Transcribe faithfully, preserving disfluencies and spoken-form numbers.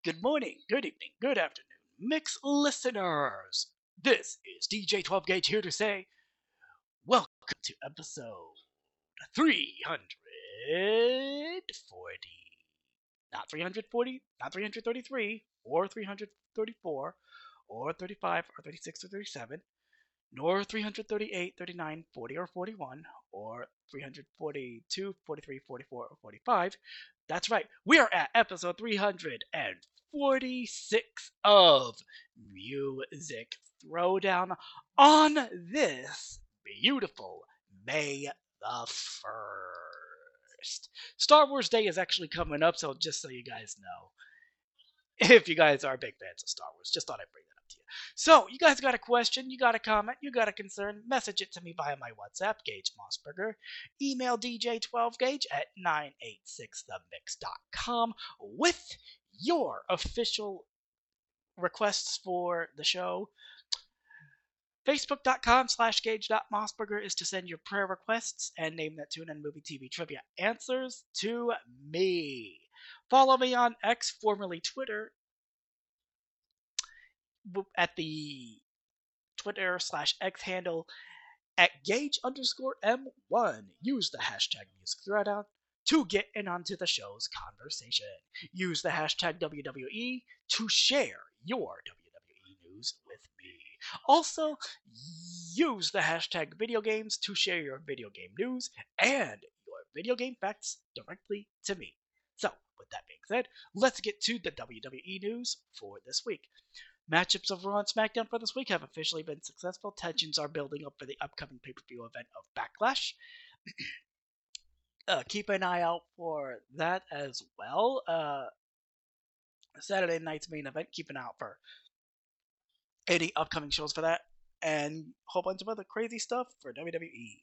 Good morning, good evening, good afternoon, mix listeners. This is D J twelve Gauge here to say, welcome to episode three hundred forty. Not three hundred forty, not three hundred thirty-three, or three hundred thirty-four, or thirty-five, or thirty-six, or thirty-seven, nor three hundred thirty-eight, thirty-nine, forty, or forty-one, or three hundred forty-two, forty-three, forty-four, or forty-five. That's right, we are at episode three hundred forty-six of Music Throwdown on this beautiful May the first. Star Wars Day is actually coming up, so just so you guys know, if you guys are big fans of Star Wars, just thought I'd bring that up to you. So, you guys got a question, you got a comment, you got a concern, message it to me via my WhatsApp, Gage Mossberger. Email D J twelve Gauge at nine eight six the mix dot com with your official requests for the show. Facebook.com slash gauge.mossberger is to send your prayer requests and name that tune and movie T V trivia answers to me. Follow me on X, formerly Twitter, at the Twitter slash X handle at gauge underscore M1. Use the hashtag Music Throwdown to get in onto the show's conversation. Use the hashtag W W E to share your W W E news with me. Also, use the hashtag video games to share your video game news and your video game facts directly to me. So, with that being said, let's get to the W W E news for this week. Matchups of Raw and SmackDown for this week have officially been successful. Tensions are building up for the upcoming pay-per-view event of Backlash. uh, keep an eye out for that as well. Uh, Saturday night's main event. Keep an eye out for any upcoming shows for that, and a whole bunch of other crazy stuff for W W E.